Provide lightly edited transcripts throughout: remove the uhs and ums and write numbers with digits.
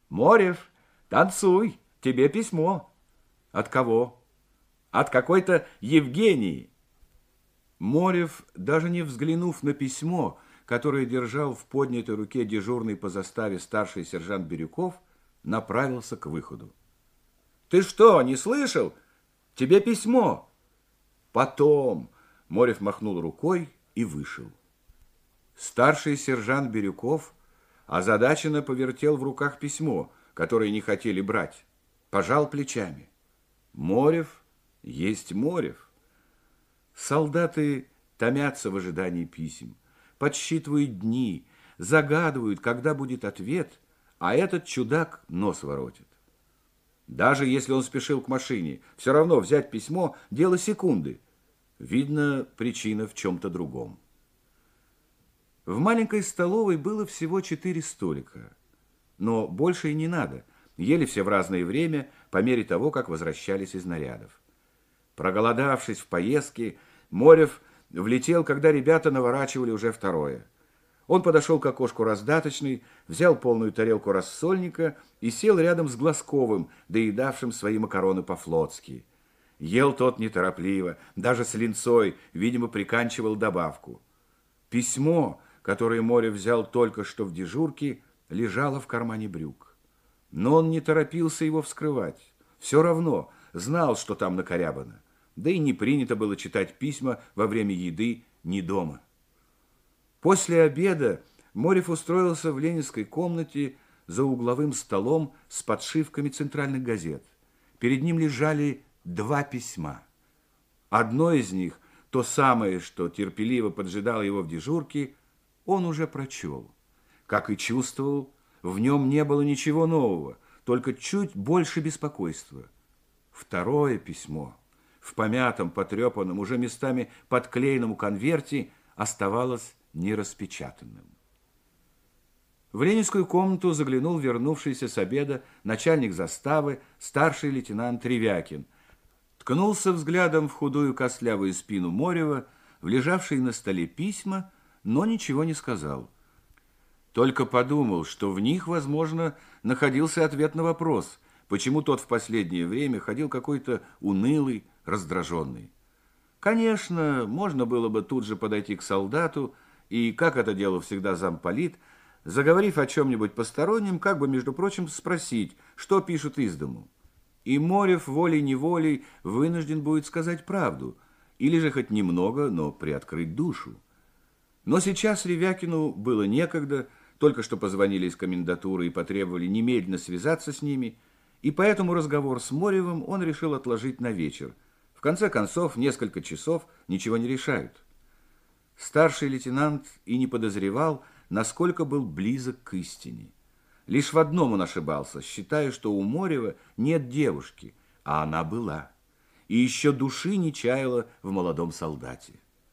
Морев, танцуй, тебе письмо. От кого? От какой-то Евгении. Морев, даже не взглянув на письмо, которое держал в поднятой руке дежурный по заставе старший сержант Бирюков, направился к выходу. Ты что, не слышал? Тебе письмо. Потом. Морев махнул рукой и вышел. Старший сержант Бирюков озадаченно повертел в руках письмо, которое не хотели брать. Пожал плечами. Морев есть Морев. Солдаты томятся в ожидании писем, подсчитывают дни, загадывают, когда будет ответ, а этот чудак нос воротит. Даже если он спешил к машине, все равно взять письмо – дело секунды. Видно, причина в чем-то другом. В маленькой столовой было всего 4 столика. Но больше и не надо. Ели все в разное время, по мере того, как возвращались из нарядов. Проголодавшись в поездке, Морев влетел, когда ребята наворачивали уже второе. Он подошел к окошку раздаточной, взял полную тарелку рассольника и сел рядом с Глазковым, доедавшим свои макароны по-флотски. Ел тот неторопливо, даже с линцой, видимо, приканчивал добавку. Письмо, которое Морев взял только что в дежурке, лежало в кармане брюк. Но он не торопился его вскрывать. Все равно знал, что там накорябано. Да и не принято было читать письма во время еды ни дома. После обеда Морев устроился в ленинской комнате за угловым столом с подшивками центральных газет. Перед ним лежали 2 письма. Одно из них, то самое, что терпеливо поджидало его в дежурке, он уже прочел. Как и чувствовал, в нем не было ничего нового, только чуть больше беспокойства. Второе письмо в помятом, потрепанном, уже местами подклеенном конверте оставалось нераспечатанным. В ленинскую комнату заглянул вернувшийся с обеда начальник заставы, старший лейтенант Ревякин. Ткнулся взглядом в худую костлявую спину Морева, в лежавшие на столе письма, но ничего не сказал. Только подумал, что в них, возможно, находился ответ на вопрос, почему тот в последнее время ходил какой-то унылый, раздраженный. Конечно, можно было бы тут же подойти к солдату и, как это делал всегда замполит, заговорив о чем-нибудь постороннем, как бы, между прочим, спросить, что пишут из дому. И Морев волей-неволей вынужден будет сказать правду, или же хоть немного, но приоткрыть душу. Но сейчас Ревякину было некогда, только что позвонили из комендатуры и потребовали немедленно связаться с ними, и поэтому разговор с Моревым он решил отложить на вечер. В конце концов, несколько часов ничего не решают. Старший лейтенант и не подозревал, насколько был близок к истине. Лишь в одном он ошибался, считая, что у Морева нет девушки, а она была. И еще души не чаяла в молодом солдате.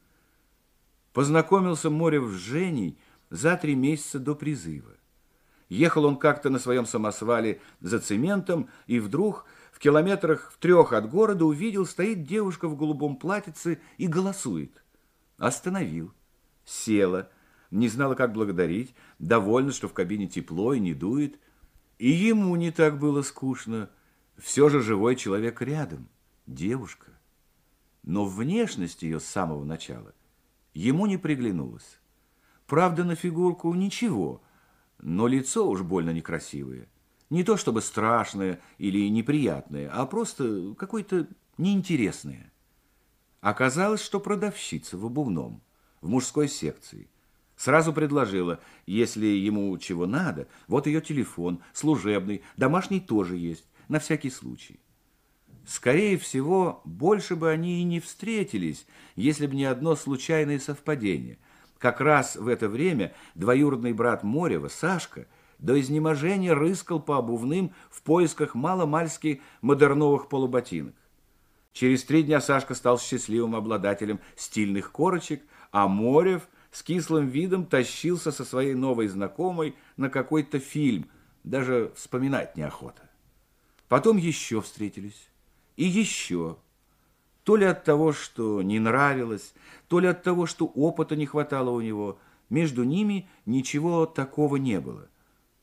Познакомился Морев с Женей за 3 месяца до призыва. Ехал он как-то на своем самосвале за цементом, и вдруг в километрах в 3 от города увидел, стоит девушка в голубом платьице и голосует. Остановил, села, не знала, как благодарить, довольна, что в кабине тепло и не дует. И ему не так было скучно. Все же живой человек рядом, девушка. Но внешность ее с самого начала ему не приглянулась. Правда, на фигурку ничего, но лицо уж больно некрасивое. Не то чтобы страшное или неприятное, а просто какое-то неинтересное. Оказалось, что продавщица в обувном, в мужской секции. Сразу предложила, если ему чего надо, вот ее телефон, служебный, домашний тоже есть, на всякий случай. Скорее всего, больше бы они и не встретились, если бы не одно случайное совпадение. Как раз в это время двоюродный брат Морева, Сашка, до изнеможения рыскал по обувным в поисках маломальски модерновых полуботинок. Через 3 дня Сашка стал счастливым обладателем стильных корочек, а Морев с кислым видом тащился со своей новой знакомой на какой-то фильм, даже вспоминать неохота. Потом еще встретились, и еще. То ли от того, что не нравилось, то ли от того, что опыта не хватало у него, между ними ничего такого не было.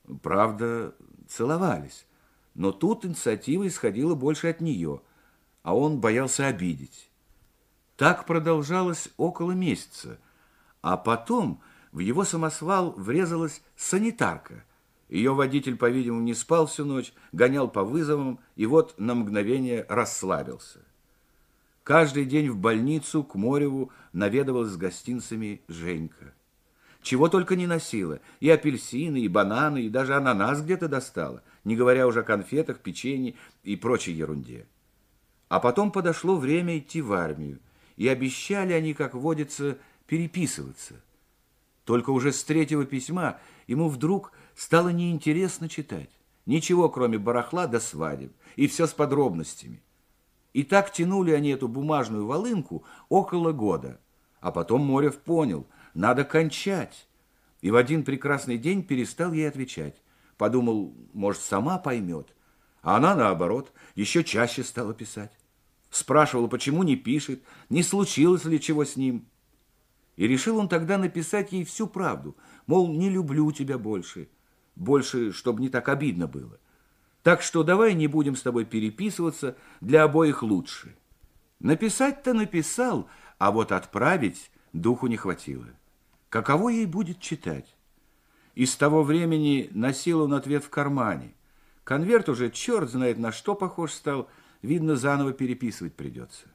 Правда, целовались, но тут инициатива исходила больше от нее, а он боялся обидеть. Так продолжалось около месяца, а потом в его самосвал врезалась санитарка. Ее водитель, по-видимому, не спал всю ночь, гонял по вызовам и вот на мгновение расслабился. Каждый день в больницу к Мореву наведывалась с гостинцами Женька. Чего только не носила, и апельсины, и бананы, и даже ананас где-то достала, не говоря уже о конфетах, печенье и прочей ерунде. А потом подошло время идти в армию, и обещали они, как водится, переписываться. Только уже с третьего письма ему вдруг стало неинтересно читать. Ничего, кроме барахла до свадеб, и все с подробностями. И так тянули они эту бумажную волынку около года. А потом Морев понял, надо кончать. И в один прекрасный день перестал ей отвечать. Подумал, может, сама поймет. А она, наоборот, еще чаще стала писать. Спрашивала, почему не пишет, не случилось ли чего с ним. И решил он тогда написать ей всю правду, мол, не люблю тебя больше, чтобы не так обидно было. Так что давай не будем с тобой переписываться, для обоих лучше. Написать-то написал, а вот отправить духу не хватило. Каково ей будет читать? И с того времени носил он ответ в кармане. Конверт уже черт знает на что похож стал, видно, заново переписывать придется.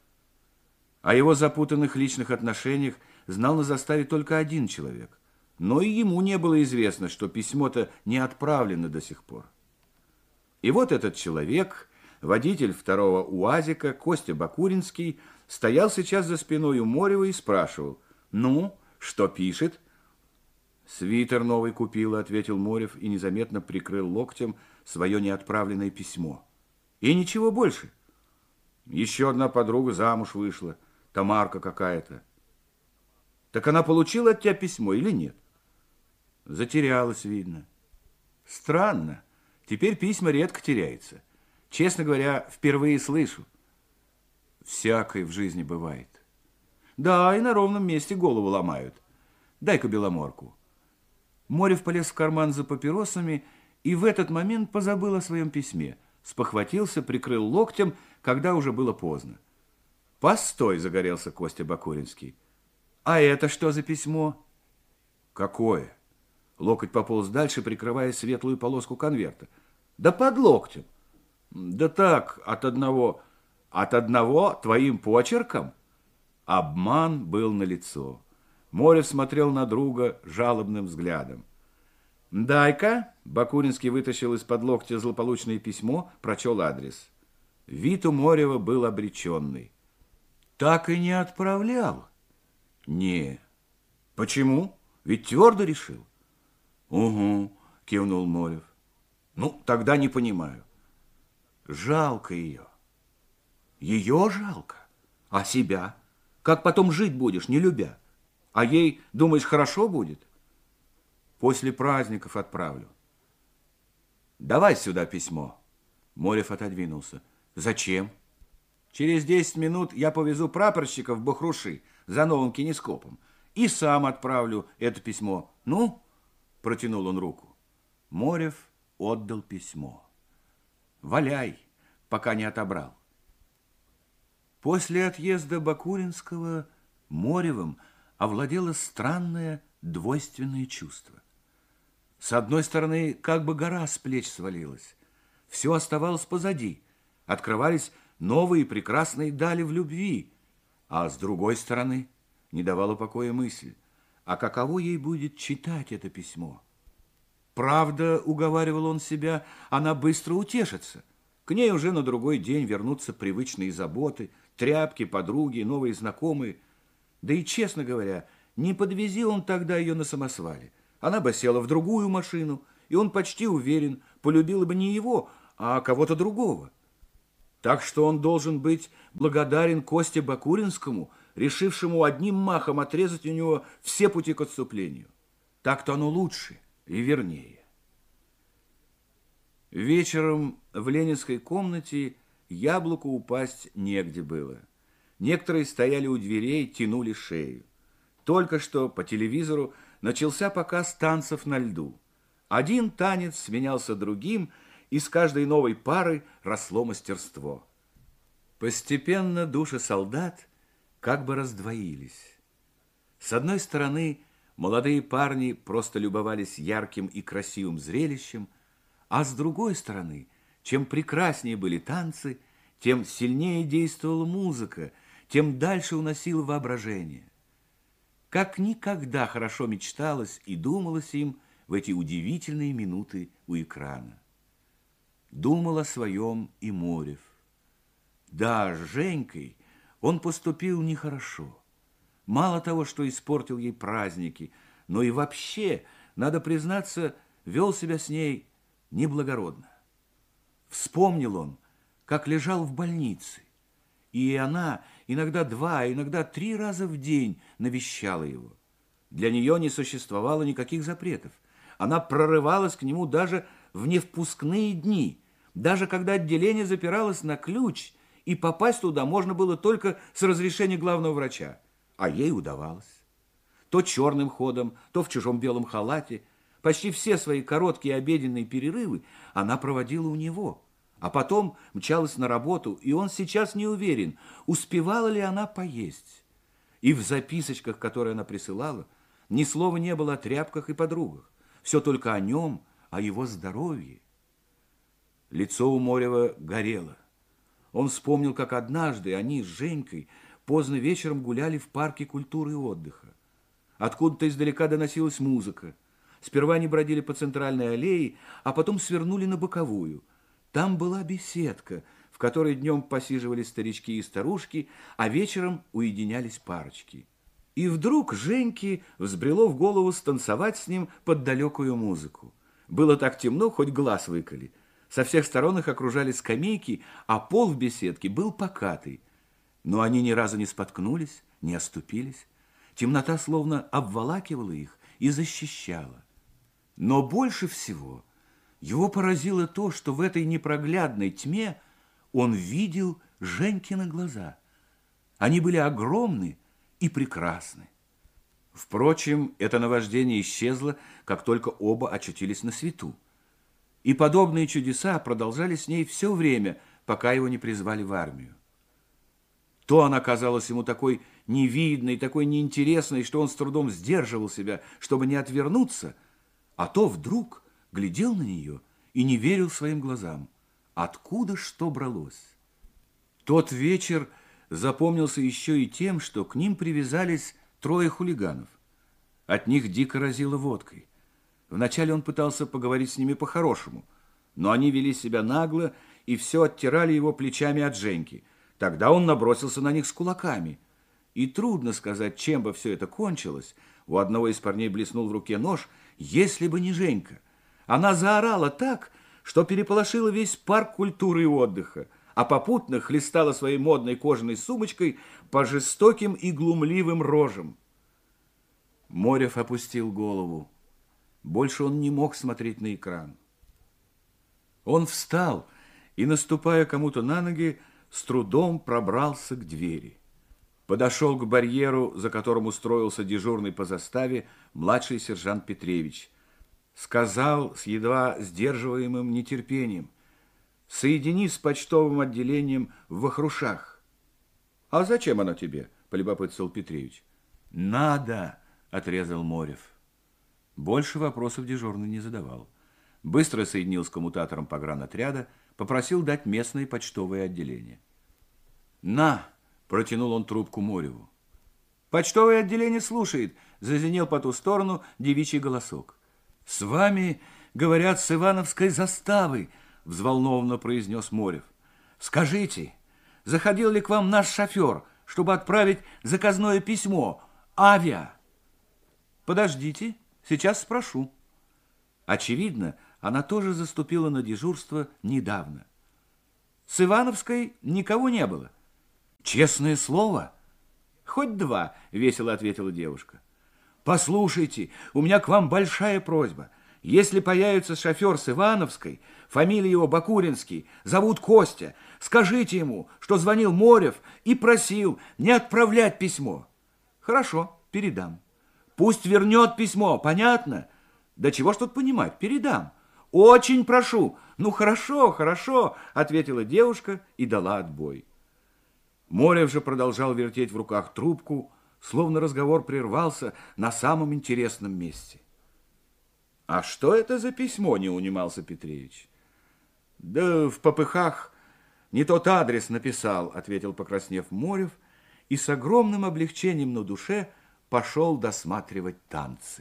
О его запутанных личных отношениях знал на заставе только один человек, но и ему не было известно, что письмо-то не отправлено до сих пор. И вот этот человек, водитель второго УАЗика, Костя Бакуринский, стоял сейчас за спиной у Морева и спрашивал: «Ну, что пишет?» «Свитер новый купила», — ответил Морев и незаметно прикрыл локтем свое неотправленное письмо. «И ничего больше. Еще одна подруга замуж вышла, Тамарка какая-то». «Так она получила от тебя письмо или нет?» «Затерялась, видно». «Странно. Теперь письма редко теряются. Честно говоря, впервые слышу». «Всякое в жизни бывает». «Да, и на ровном месте голову ломают. Дай-ка беломорку». Морев полез в карман за папиросами и в этот момент позабыл о своем письме. Спохватился, прикрыл локтем, когда уже было поздно. «Постой!» – загорелся Костя Бакуринский. «А это что за письмо?» «Какое?» Локоть пополз дальше, прикрывая светлую полоску конверта. «Да под локтем». «Да так, от одного...» «От одного твоим почерком?» Обман был налицо. Морев смотрел на друга жалобным взглядом. «Дай-ка!» Бакуринский вытащил из-под локтя злополучное письмо, прочел адрес. Вид у Морева был обреченный. «Так и не отправлял?» «Не». «Почему? Ведь твердо решил». «Угу», — кивнул Морев. «Ну, тогда не понимаю». «Жалко ее». «Ее жалко? А себя? Как потом жить будешь, не любя? А ей, думаешь, хорошо будет?» «После праздников отправлю». «Давай сюда письмо». Морев отодвинулся. «Зачем?» «Через 10 минут я повезу прапорщика в Бахруши за новым кинескопом и сам отправлю это письмо. Ну?» Протянул он руку. Морев отдал письмо. «Валяй, пока не отобрал». После отъезда Бакуринского Моревым овладело странное двойственное чувство. С одной стороны, как бы гора с плеч свалилась. Все оставалось позади. Открывались новые прекрасные дали в любви. А с другой стороны, не давала покоя мысль, а каково ей будет читать это письмо? Правда, уговаривал он себя, она быстро утешится. К ней уже на другой день вернутся привычные заботы, тряпки, подруги, новые знакомые. Да и, честно говоря, не подвези он тогда ее на самосвале. Она бы села в другую машину, и он почти уверен, полюбила бы не его, а кого-то другого. Так что он должен быть благодарен Косте Бакуринскому, решившему одним махом отрезать у него все пути к отступлению. Так-то оно лучше и вернее. Вечером в ленинской комнате яблоку упасть негде было. Некоторые стояли у дверей, тянули шею. Только что по телевизору начался показ танцев на льду. Один танец сменялся другим, и с каждой новой пары росло мастерство. Постепенно души солдат как бы раздвоились. С одной стороны, молодые парни просто любовались ярким и красивым зрелищем, а с другой стороны, чем прекраснее были танцы, тем сильнее действовала музыка, тем дальше уносило воображение. Как никогда хорошо мечталось и думалось им в эти удивительные минуты у экрана. Думал о своем и Морев. Да, с Женькой он поступил нехорошо. Мало того, что испортил ей праздники, но и вообще, надо признаться, вел себя с ней неблагородно. Вспомнил он, как лежал в больнице, и она иногда 2, а иногда 3 раза в день навещала его. Для нее не существовало никаких запретов. Она прорывалась к нему даже в невпускные дни, даже когда отделение запиралось на ключ, и попасть туда можно было только с разрешения главного врача. А ей удавалось. То черным ходом, то в чужом белом халате. Почти все свои короткие обеденные перерывы она проводила у него. А потом мчалась на работу, и он сейчас не уверен, успевала ли она поесть. И в записочках, которые она присылала, ни слова не было о тряпках и подругах. Все только о нем, о его здоровье. Лицо у Морева горело. Он вспомнил, как однажды они с Женькой поздно вечером гуляли в парке культуры и отдыха. Откуда-то издалека доносилась музыка. Сперва они бродили по центральной аллее, а потом свернули на боковую. Там была беседка, в которой днем посиживали старички и старушки, а вечером уединялись парочки. И вдруг Женьке взбрело в голову станцевать с ним под далекую музыку. Было так темно, хоть глаз выколи. Со всех сторон их окружали скамейки, а пол в беседке был покатый. Но они ни разу не споткнулись, не оступились. Темнота словно обволакивала их и защищала. Но больше всего его поразило то, что в этой непроглядной тьме он видел Женькины глаза. Они были огромны и прекрасны. Впрочем, это наваждение исчезло, как только оба очутились на свету. И подобные чудеса продолжались с ней все время, пока его не призвали в армию. То она казалась ему такой невидной, такой неинтересной, что он с трудом сдерживал себя, чтобы не отвернуться, а то вдруг глядел на нее и не верил своим глазам. Откуда что бралось? Тот вечер запомнился еще и тем, что к ним привязались 3 хулиганов. От них дико разило водкой. Вначале он пытался поговорить с ними по-хорошему, но они вели себя нагло и все оттирали его плечами от Женьки. Тогда он набросился на них с кулаками. И трудно сказать, чем бы все это кончилось. У одного из парней блеснул в руке нож, если бы не Женька. Она заорала так, что переполошила весь парк культуры и отдыха, а попутно хлестала своей модной кожаной сумочкой по жестоким и глумливым рожам. Морев опустил голову. Больше он не мог смотреть на экран. Он встал и, наступая кому-то на ноги, с трудом пробрался к двери. Подошел к барьеру, за которым устроился дежурный по заставе младший сержант Петревич. Сказал с едва сдерживаемым нетерпением: «Соедини с почтовым отделением в Вахрушах». «А зачем оно тебе?» – полюбопытствовал Петревич. «Надо», – отрезал Морев. Больше вопросов дежурный не задавал. Быстро соединил с коммутатором погранотряда, попросил дать местное почтовое отделение. «На!» – протянул он трубку Мореву. «Почтовое отделение слушает», – зазвенел по ту сторону девичий голосок. «С вами говорят с Ивановской заставы», – взволнованно произнес Морев. «Скажите, заходил ли к вам наш шофер, чтобы отправить заказное письмо? Авиа?» «Подождите, сейчас спрошу». Очевидно, она тоже заступила на дежурство недавно. «С Ивановской никого не было». «Честное слово?» «Хоть 2», — весело ответила девушка. «Послушайте, у меня к вам большая просьба. Если появится шофер с Ивановской, фамилия его Бакуринский, зовут Костя, скажите ему, что звонил Морев и просил не отправлять письмо». «Хорошо, передам. Пусть вернет письмо, понятно?» Да чего ж тут понимать, передам. Очень прошу. Ну, хорошо, хорошо, ответила девушка и дала отбой. Морев же продолжал вертеть в руках трубку, словно разговор прервался на самом интересном месте. А что это за письмо, не унимался Петревич? Да в попыхах не тот адрес написал, ответил, покраснев, Морев, и с огромным облегчением на душе пошел досматривать танцы.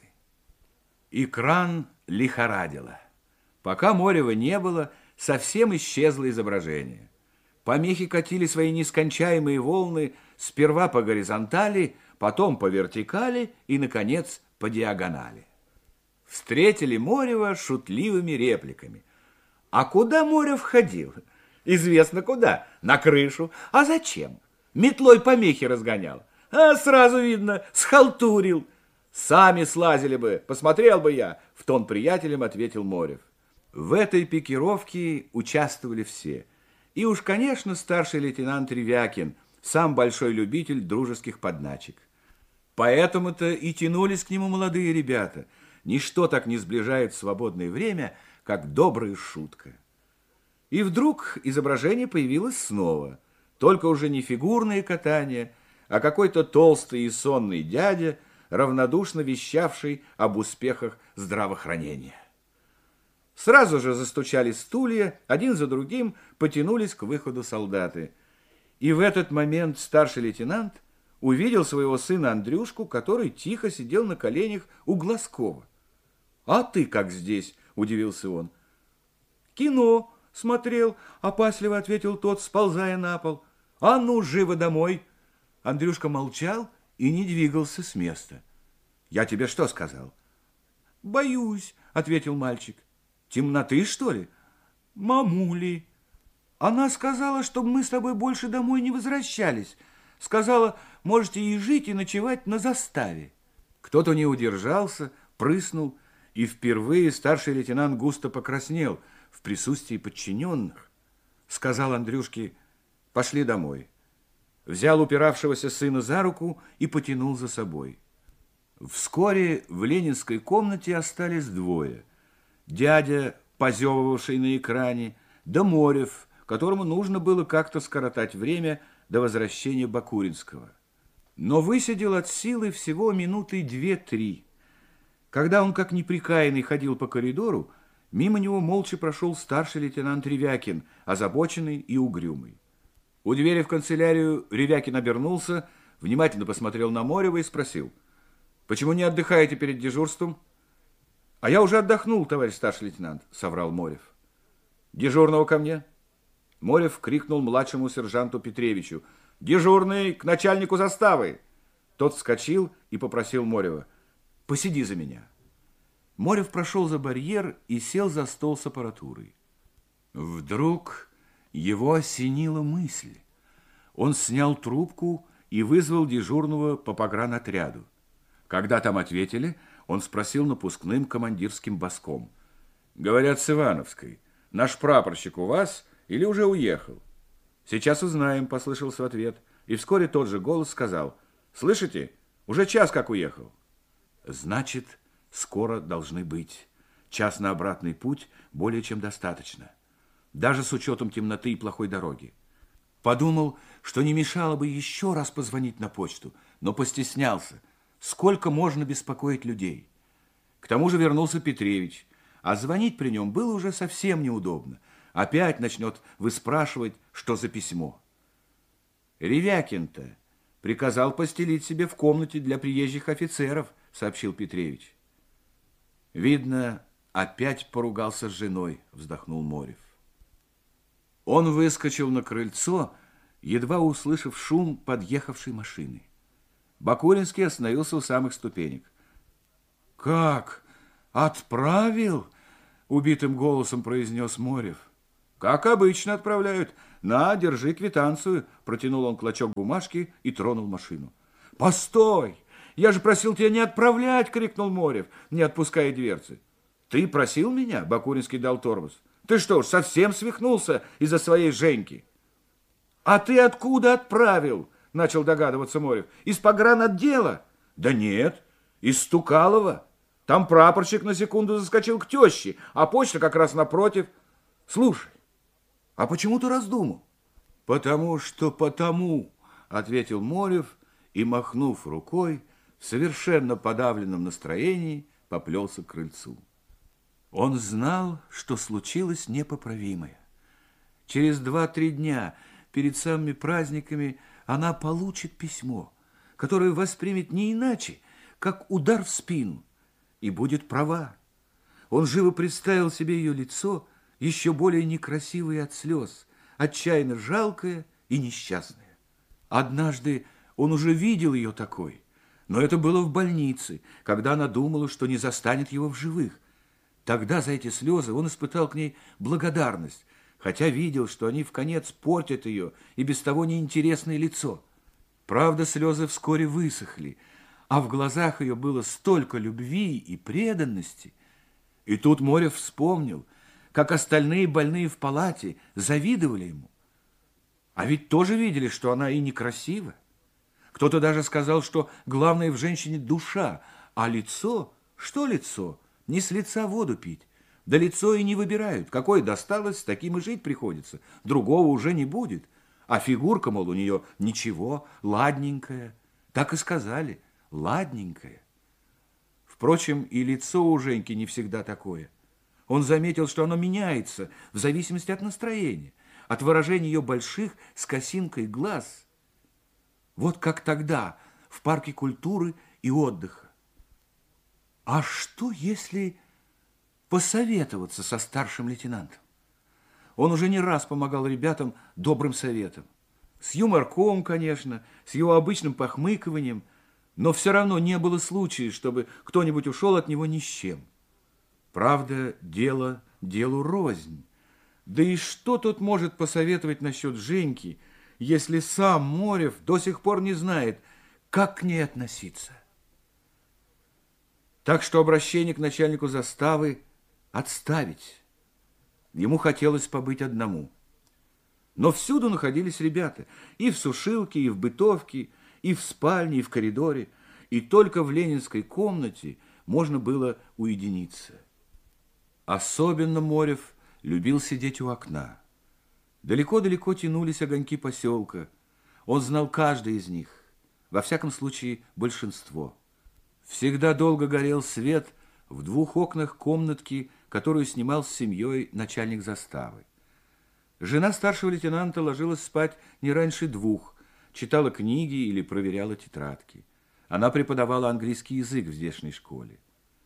Экран лихорадило. Пока Морева не было, совсем исчезло изображение. Помехи катили свои нескончаемые волны сперва по горизонтали, потом по вертикали и, наконец, по диагонали. Встретили Морева шутливыми репликами. А куда Морев ходил? Известно куда. На крышу. А зачем? Метлой помехи разгонял. А сразу видно, схалтурил. Сами слазили бы, посмотрел бы я, в тон приятелям ответил Морев. В этой пикировке участвовали все. И уж, конечно, старший лейтенант Ревякин, сам большой любитель дружеских подначек. Поэтому-то и тянулись к нему молодые ребята. Ничто так не сближает в свободное время, как добрая шутка. И вдруг изображение появилось снова. Только уже не фигурное катание, а какой-то толстый и сонный дядя, равнодушно вещавший об успехах здравоохранения. Сразу же застучали стулья, один за другим потянулись к выходу солдаты. И в этот момент старший лейтенант увидел своего сына Андрюшку, который тихо сидел на коленях у Глазкова. «А ты как здесь?» – удивился он. «Кино смотрел», – опасливо ответил тот, сползая на пол. «А ну, живо домой!» Андрюшка молчал и не двигался с места. «Я тебе что сказал?» «Боюсь», – ответил мальчик. «Темноты, что ли?» «Мамули. Она сказала, чтобы мы с тобой больше домой не возвращались. Сказала, можете и жить, и ночевать на заставе». Кто-то не удержался, прыснул, и впервые старший лейтенант густо покраснел в присутствии подчиненных. Сказал Андрюшке: «Пошли домой». Взял упиравшегося сына за руку и потянул за собой. Вскоре в ленинской комнате остались двое. Дядя, позевывавший на экране, да Морев, которому нужно было как-то скоротать время до возвращения Бакуринского. Но высидел от силы всего минуты 2-3. Когда он, как неприкаянный, ходил по коридору, мимо него молча прошел старший лейтенант Ревякин, озабоченный и угрюмый. У двери в канцелярию Ревякин обернулся, внимательно посмотрел на Морева и спросил: «Почему не отдыхаете перед дежурством?» «А я уже отдохнул, товарищ старший лейтенант», — соврал Морев. «Дежурного ко мне». Морев крикнул младшему сержанту Петревичу: «Дежурный, к начальнику заставы!» Тот вскочил и попросил Морева: «Посиди за меня». Морев прошел за барьер и сел за стол с аппаратурой. Вдруг его осенила мысль. Он снял трубку и вызвал дежурного по погранотряду. Когда там ответили, он спросил напускным командирским баском: «Говорят, с Ивановской. Наш прапорщик у вас или уже уехал?» «Сейчас узнаем», — послышался в ответ. И вскоре тот же голос сказал: «Слышите? Уже час как уехал». Значит, скоро должны быть. Час на обратный путь более чем достаточно. Даже с учетом темноты и плохой дороги. Подумал, что не мешало бы еще раз позвонить на почту, но постеснялся. Сколько можно беспокоить людей? К тому же вернулся Петревич, а звонить при нем было уже совсем неудобно. Опять начнет выспрашивать, что за письмо. «Ревякин-то приказал постелить себе в комнате для приезжих офицеров», сообщил Петревич. «Видно, опять поругался с женой», вздохнул Морев. Он выскочил на крыльцо, едва услышав шум подъехавшей машины. Бакуринский остановился у самых ступенек. «Как? Отправил?» — убитым голосом произнес Морев. «Как обычно отправляют. На, держи квитанцию», — протянул он клочок бумажки и тронул машину. «Постой! Я же просил тебя не отправлять!» — крикнул Морев, не отпуская дверцы. «Ты просил меня?» — Бакуринский дал тормоз. «Ты что ж, совсем свихнулся из-за своей Женьки?» «А ты откуда отправил?» — начал догадываться Морев. «Из погранотдела?» «Да нет, из Стукалова». Там прапорщик на секунду заскочил к теще, а почта как раз напротив. Слушай, а почему ты раздумал? Потому, ответил Морев и, махнув рукой, в совершенно подавленном настроении поплелся к крыльцу. Он знал, что случилось непоправимое. Через 2-3 дня перед самыми праздниками она получит письмо, которое воспримет не иначе, как удар в спину, и будет права. Он живо представил себе ее лицо, еще более некрасивое от слез, отчаянно жалкое и несчастное. Однажды он уже видел ее такой, но это было в больнице, когда она думала, что не застанет его в живых. Тогда за эти слезы он испытал к ней благодарность, хотя видел, что они вконец портят ее и без того неинтересное лицо. Правда, слезы вскоре высохли, а в глазах ее было столько любви и преданности. И тут Морев вспомнил, как остальные больные в палате завидовали ему. А ведь тоже видели, что она и некрасива. Кто-то даже сказал, что главное в женщине душа, а лицо, что лицо? Не с лица воду пить. Да лицо и не выбирают. Какое досталось, с таким и жить приходится. Другого уже не будет. А фигурка, мол, у нее ничего, ладненькая. Так и сказали, ладненькая. Впрочем, и лицо у Женьки не всегда такое. Он заметил, что оно меняется в зависимости от настроения, от выражения ее больших с косинкой глаз. Вот как тогда в парке культуры и отдыха. А что, если посоветоваться со старшим лейтенантом? Он уже не раз помогал ребятам добрым советом. С юморком, конечно, с его обычным похмыкиванием, но все равно не было случая, чтобы кто-нибудь ушел от него ни с чем. Правда, дело делу рознь. Да и что тут может посоветовать насчет Женьки, если сам Морев до сих пор не знает, как к ней относиться? Так что обращение к начальнику заставы отставить. Ему хотелось побыть одному. Но всюду находились ребята. И в сушилке, и в бытовке, и в спальне, и в коридоре. И только в ленинской комнате можно было уединиться. Особенно Морев любил сидеть у окна. Далеко-далеко тянулись огоньки поселка. Он знал каждый из них, во всяком случае большинство. Всегда долго горел свет в 2 окнах комнатки, которую снимал с семьей начальник заставы. Жена старшего лейтенанта ложилась спать не раньше 2, читала книги или проверяла тетрадки. Она преподавала английский язык в здешней школе.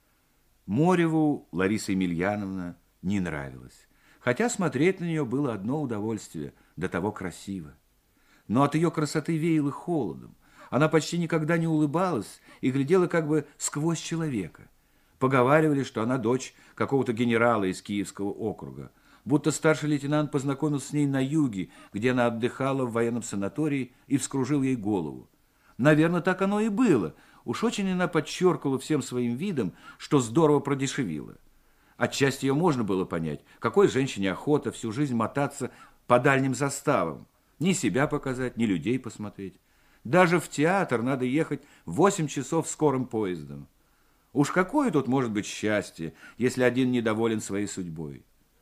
Мореву Лариса Емельяновна не нравилась, хотя смотреть на нее было одно удовольствие, до того красиво. Но от ее красоты веяло холодом. Она почти никогда не улыбалась и глядела как бы сквозь человека. Поговаривали, что она дочь какого-то генерала из Киевского округа. Будто старший лейтенант познакомился с ней на юге, где она отдыхала в военном санатории, и вскружил ей голову. Наверное, так оно и было. Уж очень она подчеркивала всем своим видом, что здорово продешевила. Отчасти ее можно было понять. Какой женщине охота всю жизнь мотаться по дальним заставам? Ни себя показать, ни людей посмотреть. Даже в театр надо ехать 8 часов скорым поездом. Уж какое тут может быть счастье, если один недоволен своей судьбой?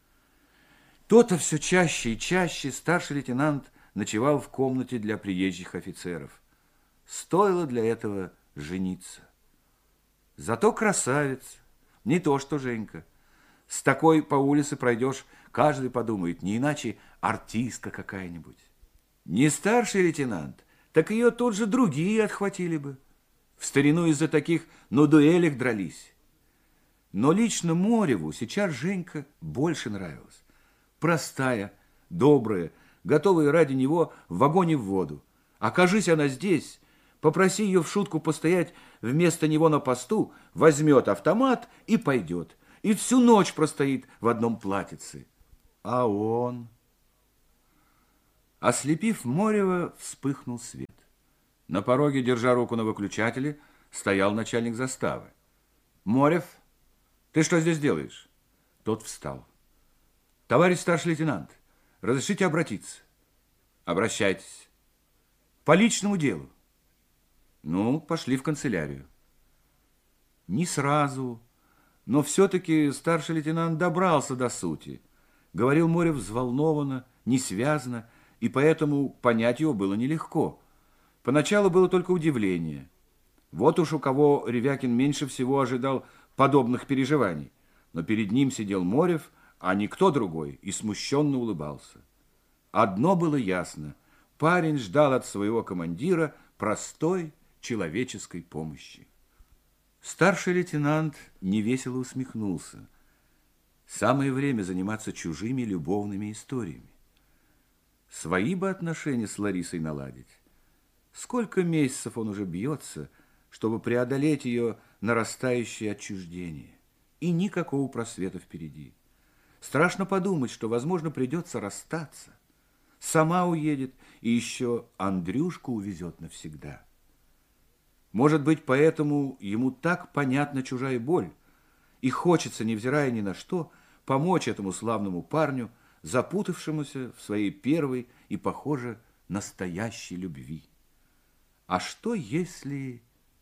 То-то все чаще и чаще старший лейтенант ночевал в комнате для приезжих офицеров. Стоило для этого жениться. Зато красавец, не то что Женька. С такой по улице пройдешь, каждый подумает, не иначе артистка какая-нибудь. Не старший лейтенант, так ее тут же другие отхватили бы. В старину из-за таких на дуэлях дрались. Но лично Мореву сейчас Женька больше нравилась. Простая, добрая, готовая ради него в огонь и в воду. Окажись она здесь, попроси ее в шутку постоять вместо него на посту, возьмет автомат и пойдет. И всю ночь простоит в одном платьице. А он... Ослепив Морева, вспыхнул свет. На пороге, держа руку на выключателе, стоял начальник заставы. «Морев, ты что здесь делаешь?» Тот встал. «Товарищ старший лейтенант, разрешите обратиться?» «Обращайтесь». «По личному делу». «Ну, пошли в канцелярию». Не сразу, Но все-таки старший лейтенант добрался до сути. Говорил Морев взволнованно, несвязно, и поэтому понять его было нелегко. Поначалу было только удивление. Вот уж у кого Ревякин меньше всего ожидал подобных переживаний. Но перед ним сидел Морев, а никто другой, и смущенно улыбался. Одно было ясно. Парень ждал от своего командира простой человеческой помощи. Старший лейтенант невесело усмехнулся. Самое время заниматься чужими любовными историями. Свои бы отношения с Ларисой наладить. Сколько месяцев он уже бьется, чтобы преодолеть ее нарастающее отчуждение. И никакого просвета впереди. Страшно подумать, что, возможно, придется расстаться. Сама уедет, и еще Андрюшку увезет навсегда. Может быть, поэтому ему так понятна чужая боль, и хочется, невзирая ни на что, помочь этому славному парню, запутавшемуся в своей первой и, похоже, настоящей любви. А что если...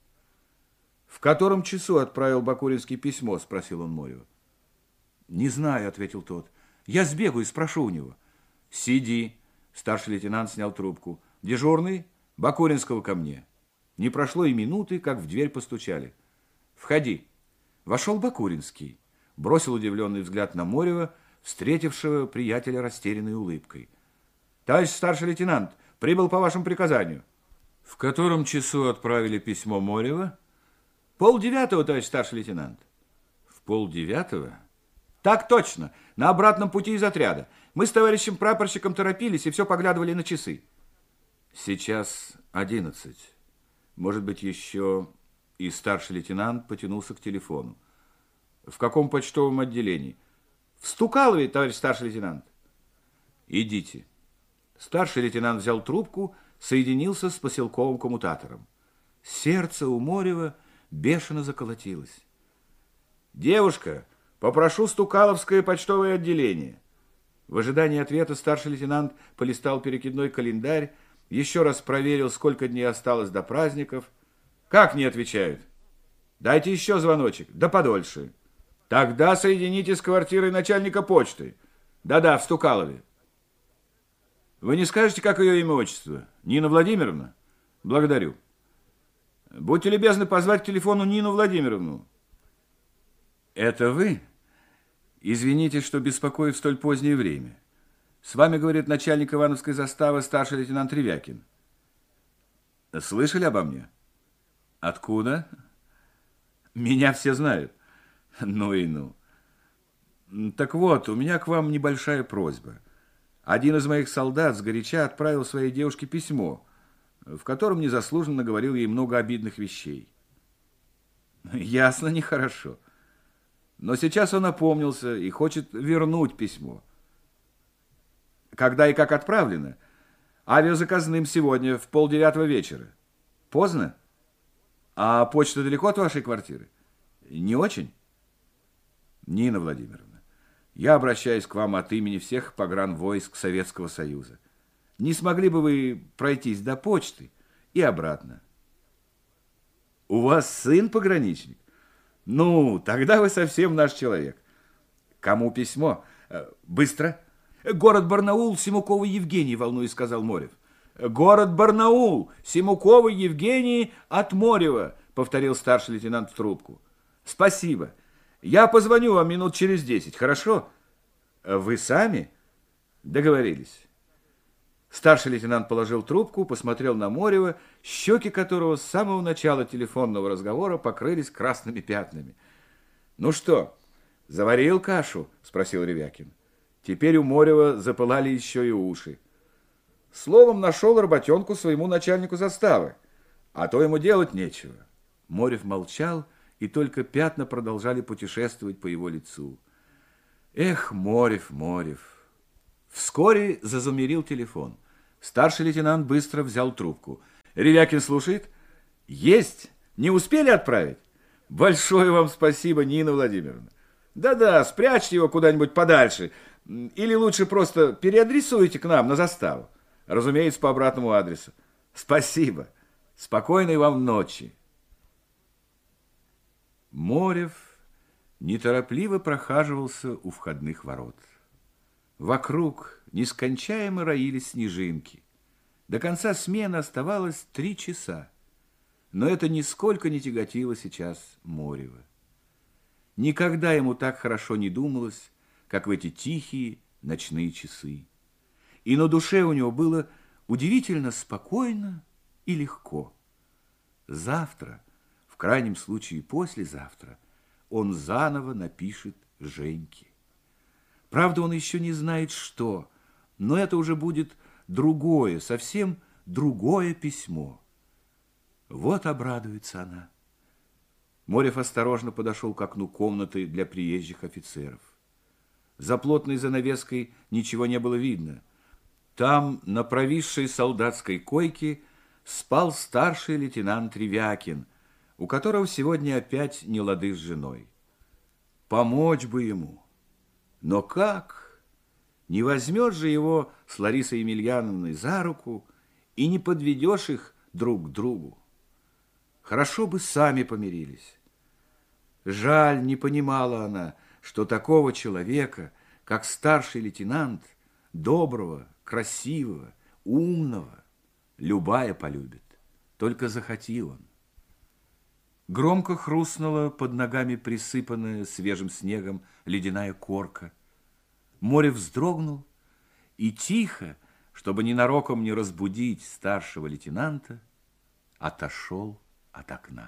«В котором часу отправил Бакуринский письмо?» – спросил он Морева. «Не знаю», – ответил тот. «Я сбегаю и спрошу у него». «Сиди», – старший лейтенант снял трубку. «Дежурный? Бакуринского ко мне». Не прошло и минуты, как в дверь постучали. «Входи». Вошел Бакуринский, бросил удивленный взгляд на Морева, встретившего приятеля растерянной улыбкой. «Товарищ старший лейтенант, прибыл по вашему приказанию». «В котором часу отправили письмо Морева?» 8:30, товарищ старший лейтенант. В 8:30? Так точно, на обратном пути из отряда. Мы с товарищем прапорщиком торопились и все поглядывали на часы. Сейчас 11. Может быть, еще... И старший лейтенант потянулся к телефону. В каком почтовом отделении? В Стукалове, товарищ старший лейтенант. Идите. Старший лейтенант взял трубку, соединился с поселковым коммутатором. Сердце у Морева бешено заколотилось. «Девушка, попрошу Стукаловское почтовое отделение». В ожидании ответа старший лейтенант полистал перекидной календарь, еще раз проверил, сколько дней осталось до праздников. «Как не отвечают?» «Дайте еще звоночек, да подольше». «Тогда соедините с квартирой начальника почты». «Да-да, в Стукалове». «Вы не скажете, как ее имя, отчество? Нина Владимировна?» «Благодарю». «Будьте любезны позвать к телефону Нину Владимировну». «Это вы? Извините, что беспокою в столь позднее время. С вами, говорит начальник Ивановской заставы, старший лейтенант Ревякин». «Слышали обо мне?» «Откуда?» «Меня все знают». «Ну и ну». «Так вот, у меня к вам небольшая просьба. Один из моих солдат сгоряча отправил своей девушке письмо, в котором незаслуженно наговорил ей много обидных вещей». «Ясно, нехорошо. Но сейчас он опомнился и хочет вернуть письмо». «Когда и как отправлено?» «Авиазаказным сегодня в 8:30 вечера». «Поздно? А почта далеко от вашей квартиры?» «Не очень?» «Нина Владимировна, я обращаюсь к вам от имени всех погранвойск Советского Союза. Не смогли бы вы пройтись до почты и обратно?» «У вас сын пограничник? Ну, тогда вы совсем наш человек. Кому письмо? Быстро!» «Город Барнаул, Симуковой Евгений», волнуясь, сказал Морев. «Город Барнаул, Симуковой Евгений от Морева», повторил старший лейтенант в трубку. «Спасибо. Я позвоню вам минут через 10, хорошо?» «Вы сами?» «Договорились». Старший лейтенант положил трубку, посмотрел на Морева, щеки которого с самого начала телефонного разговора покрылись красными пятнами. «Ну что, заварил кашу?» – спросил Ревякин. Теперь у Морева запылали еще и уши. Словом, нашел работенку своему начальнику заставы, а то ему делать нечего. Морев молчал, и только пятна продолжали путешествовать по его лицу. Эх, Морев, Морев. Вскоре зазумерил телефон. Старший лейтенант быстро взял трубку. «Ревякин слушает?» «Есть! Не успели отправить?» «Большое вам спасибо, Нина Владимировна. Да-да, спрячьте его куда-нибудь подальше. Или лучше просто переадресуйте к нам на заставу. Разумеется, по обратному адресу. Спасибо. Спокойной вам ночи». Морев неторопливо прохаживался у входных ворот. Вокруг нескончаемо роились снежинки. До конца смены оставалось 3 часа, но это нисколько не тяготило сейчас Морева. Никогда ему так хорошо не думалось, как в эти тихие ночные часы. И на душе у него было удивительно спокойно и легко. Завтра, в крайнем случае послезавтра, он заново напишет Женьке. Правда, он еще не знает, что, но это уже будет другое, совсем другое письмо. Вот обрадуется она. Морев осторожно подошел к окну комнаты для приезжих офицеров. За плотной занавеской ничего не было видно. Там, на провисшей солдатской койке, спал старший лейтенант Ревякин, у которого сегодня опять не лады с женой. Помочь бы ему. Но как? Не возьмешь же его с Ларисой Емельяновной за руку и не подведешь их друг к другу. Хорошо бы сами помирились. Жаль, не понимала она, что такого человека, как старший лейтенант, доброго, красивого, умного, любая полюбит. Только захоти он. Громко хрустнула под ногами присыпанная свежим снегом ледяная корка. Морев вздрогнул и тихо, чтобы ненароком не разбудить старшего лейтенанта, отошел от окна.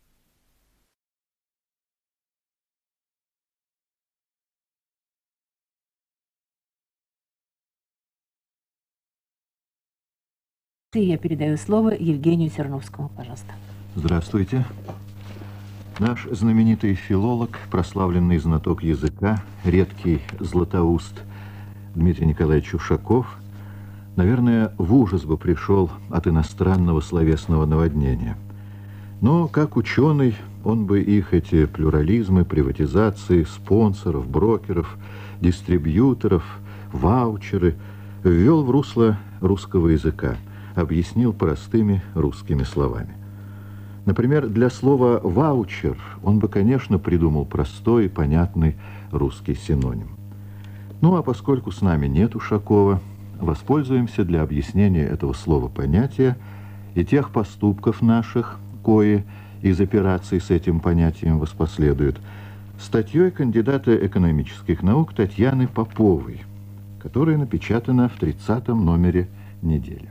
Я передаю слово Евгению Серновскому, пожалуйста. Здравствуйте. Наш знаменитый филолог, прославленный знаток языка, редкий златоуст Дмитрий Николаевич Ушаков, наверное, в ужас бы пришел от иностранного словесного наводнения. Но, как ученый, он бы их, эти плюрализмы, приватизации, спонсоров, брокеров, дистрибьюторов, ваучеры, ввел в русло русского языка, объяснил простыми русскими словами. Например, для слова «ваучер» он бы, конечно, придумал простой и понятный русский синоним. Ну, а поскольку с нами нет Ушакова, воспользуемся для объяснения этого слова-понятия и тех поступков наших, кои из операций с этим понятием воспоследуют, статьей кандидата экономических наук Татьяны Поповой, которая напечатана в 30-м номере «Недели».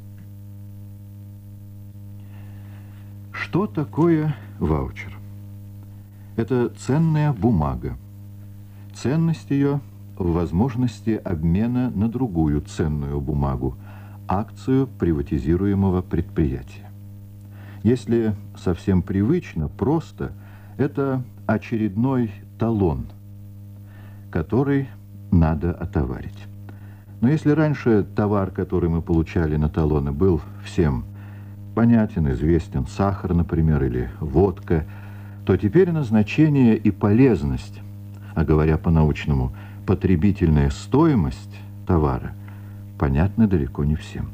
Что такое ваучер? Это ценная бумага. Ценность ее в возможности обмена на другую ценную бумагу, акцию приватизируемого предприятия. Если совсем привычно, просто, это очередной талон, который надо отоварить. Но если раньше товар, который мы получали на талоны, был всем понятен, известен, сахар, например, или водка, то теперь назначение и полезность, а говоря по-научному, потребительная стоимость товара, понятны далеко не всем.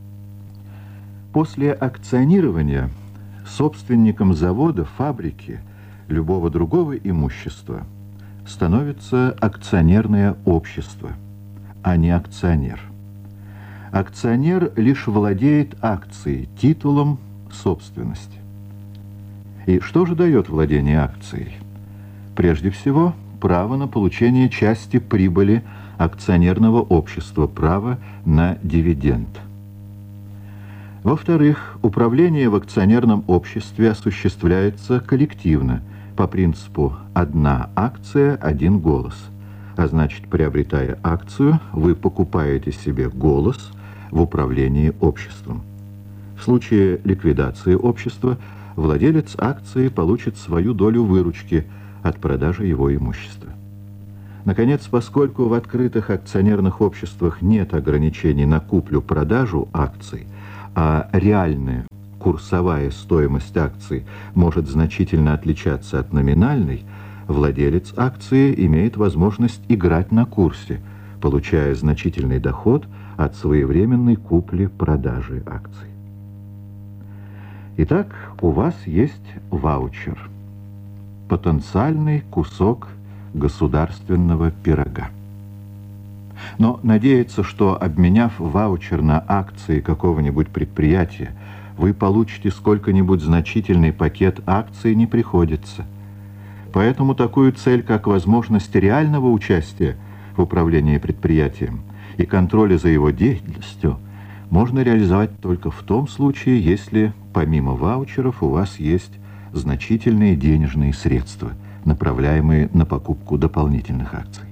После акционирования собственником завода, фабрики, любого другого имущества становится акционерное общество, а не акционер. Акционер лишь владеет акцией, титулом собственности. И что же дает владение акцией? Прежде всего, право на получение части прибыли акционерного общества, право на дивиденд. Во-вторых, управление в акционерном обществе осуществляется коллективно, по принципу «одна акция, один голос». А значит, приобретая акцию, вы покупаете себе голос в управлении обществом. В случае ликвидации общества владелец акции получит свою долю выручки от продажи его имущества. Наконец, поскольку в открытых акционерных обществах нет ограничений на куплю-продажу акций, а реальная курсовая стоимость акций может значительно отличаться от номинальной, владелец акции имеет возможность играть на курсе, получая значительный доход от своевременной купли-продажи акций. Итак, у вас есть ваучер. потенциальный кусок государственного пирога. Но надеяться, что, обменяв ваучер на акции какого-нибудь предприятия, вы получите сколько-нибудь значительный пакет акций, не приходится. Поэтому такую цель, как возможность реального участия в управлении предприятием и контроля за его деятельностью, можно реализовать только в том случае, если помимо ваучеров у вас есть значительные денежные средства, направляемые на покупку дополнительных акций.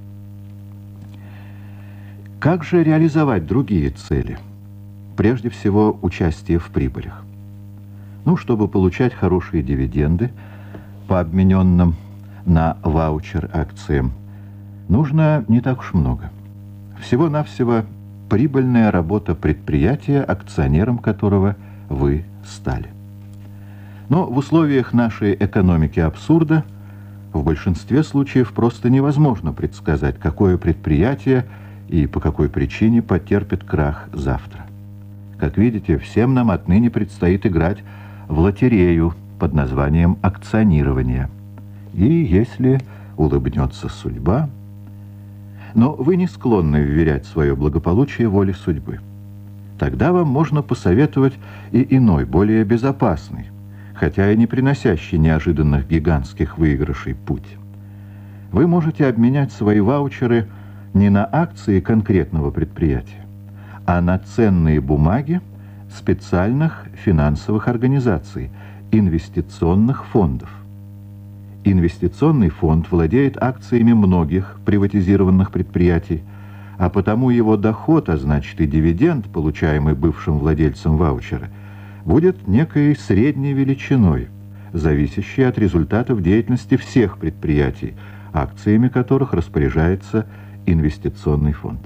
Как же реализовать другие цели? Прежде всего, участие в прибылях. Чтобы получать хорошие дивиденды по обмененным на ваучер акциям, нужно не так уж много. Всего-навсего прибыльная работа предприятия, акционером которого вы стали. Но в условиях нашей экономики абсурда в большинстве случаев просто невозможно предсказать, какое предприятие и по какой причине потерпит крах завтра. Как видите, всем нам отныне предстоит играть в лотерею под названием акционирование. И если улыбнется судьба... Но вы не склонны вверять свое благополучие воле судьбы. Тогда вам можно посоветовать и иной, более безопасный, хотя и не приносящий неожиданных гигантских выигрышей путь. Вы можете обменять свои ваучеры не на акции конкретного предприятия, а на ценные бумаги специальных финансовых организаций, инвестиционных фондов. Инвестиционный фонд владеет акциями многих приватизированных предприятий, а потому его доход, а значит и дивиденд, получаемый бывшим владельцем ваучера, будет некой средней величиной, зависящей от результатов деятельности всех предприятий, акциями которых распоряжается инвестиционный фонд.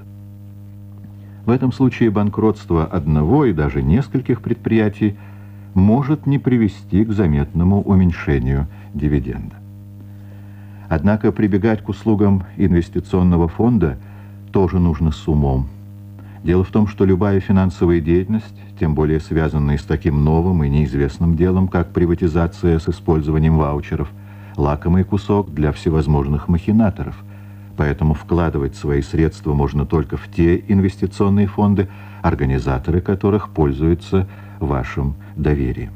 В этом случае банкротство одного и даже нескольких предприятий может не привести к заметному уменьшению дивиденда. Однако прибегать к услугам инвестиционного фонда тоже нужно с умом. Дело в том, что любая финансовая деятельность, тем более связанная с таким новым и неизвестным делом, как приватизация с использованием ваучеров, лакомый кусок для всевозможных махинаторов. Поэтому вкладывать свои средства можно только в те инвестиционные фонды, организаторы которых пользуются вашим доверием.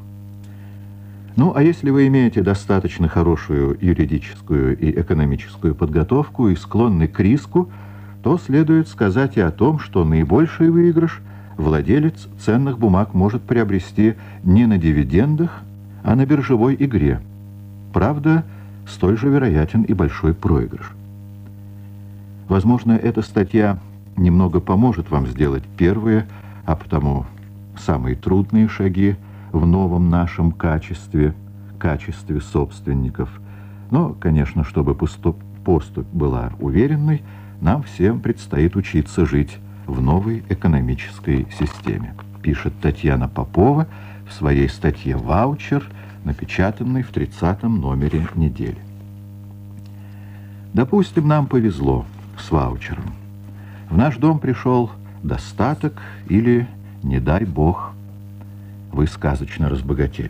А если вы имеете достаточно хорошую юридическую и экономическую подготовку и склонны к риску, то следует сказать и о том, что наибольший выигрыш владелец ценных бумаг может приобрести не на дивидендах, а на биржевой игре. Правда, столь же вероятен и большой проигрыш. Возможно, эта статья немного поможет вам сделать первые, а потому самые трудные шаги в новом нашем качестве собственников. Но, конечно, чтобы поступь была уверенной, нам всем предстоит учиться жить в новой экономической системе, пишет Татьяна Попова в своей статье «Ваучер», напечатанной в 30-м номере «Недели». Допустим, нам повезло с ваучером. В наш дом пришел достаток или, не дай бог, вы сказочно разбогатели.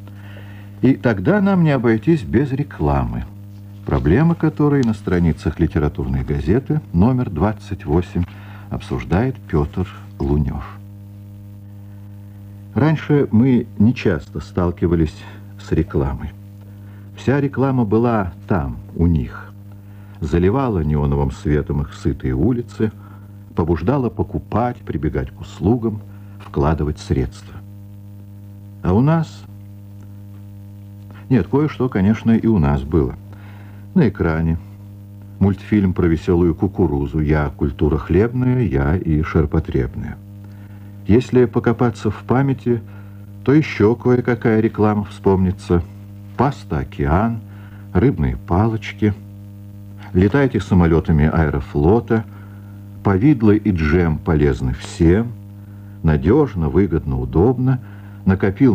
И тогда нам не обойтись без рекламы, проблемы которой на страницах литературной газеты номер 28 обсуждает Петр Лунев. Раньше мы нечасто сталкивались с рекламой. Вся реклама была там, у них. Заливала неоновым светом их сытые улицы, побуждала покупать, прибегать к услугам, вкладывать средства. А у нас... Нет, кое-что, конечно, и у нас было. На экране мультфильм про веселую кукурузу «Я культура хлебная, я и ширпотребная». Если покопаться в памяти, то еще кое-какая реклама вспомнится. Паста «Океан», рыбные палочки. Летайте самолетами аэрофлота. Повидло и джем полезны всем. Надежно, выгодно, удобно. Накопил